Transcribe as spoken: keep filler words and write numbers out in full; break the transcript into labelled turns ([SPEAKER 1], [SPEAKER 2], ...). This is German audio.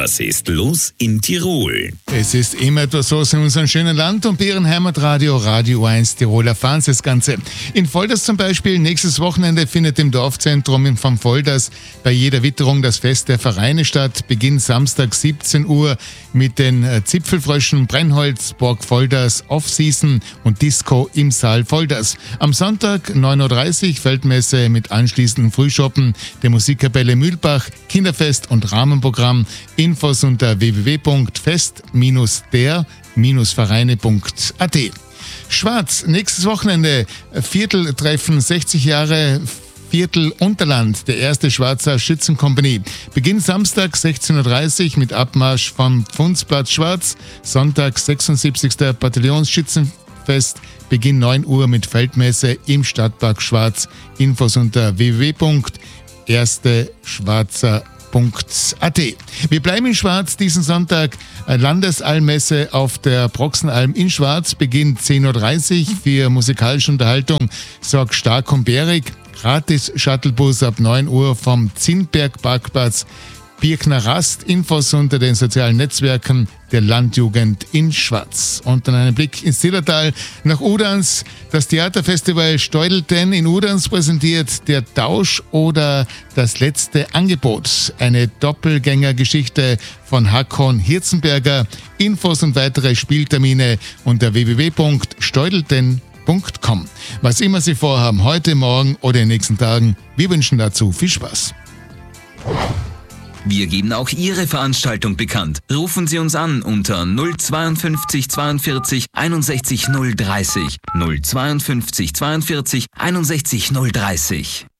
[SPEAKER 1] Was ist los in Tirol?
[SPEAKER 2] Es ist immer etwas los in unserem schönen Land und bei Ihrem Heimatradio Radio eins Tirol erfahren Sie das Ganze. In Volders zum Beispiel, nächstes Wochenende findet im Dorfzentrum von Volders bei jeder Witterung das Fest der Vereine statt. Beginn Samstag siebzehn Uhr mit den Zipfelfröschen, Brennholz, Burg Volders, Off-Season und Disco im Saal Volders. Am Sonntag neun Uhr dreißig Feldmesse mit anschließendem Frühschoppen, der Musikkapelle Mühlbach, Kinderfest und Rahmenprogramm. Infos unter w w w punkt fest der vereine punkt a t. Schwarz, nächstes Wochenende, Vierteltreffen, sechzig Jahre Viertel Unterland, der erste Schwarzer Schützenkompanie. Beginn Samstag sechzehn Uhr dreißig mit Abmarsch vom Pfundsplatz Schwarz, Sonntag sechsundsiebzigster Bataillonsschützenfest, Beginn neun Uhr mit Feldmesse im Stadtpark Schwarz. Infos unter w w w punkt erste schwarzer punkt a t. Wir bleiben in Schwarz diesen Sonntag. Landesalmmesse auf der Broxenalm in Schwarz beginnt zehn Uhr dreißig. Für musikalische Unterhaltung sorgt Stark und Bärig. Gratis Shuttlebus ab neun Uhr vom Zinnberg-Parkplatz Birkner Rast. Infos unter den sozialen Netzwerken der Landjugend in Schwarz. Und dann einen Blick ins Zillertal nach Udans. Das Theaterfestival Steudelten in Udans präsentiert Der Tausch oder Das letzte Angebot. Eine Doppelgängergeschichte von Hakon Hirzenberger. Infos und weitere Spieltermine unter w w w punkt steudelten punkt com. Was immer Sie vorhaben, heute, morgen oder in den nächsten Tagen, wir wünschen dazu viel Spaß.
[SPEAKER 3] Wir geben auch Ihre Veranstaltung bekannt. Rufen Sie uns an unter null zweiundfünfzig zweiundvierzig einundsechzig null dreißig. null zweiundfünfzig zweiundvierzig einundsechzig null dreißig.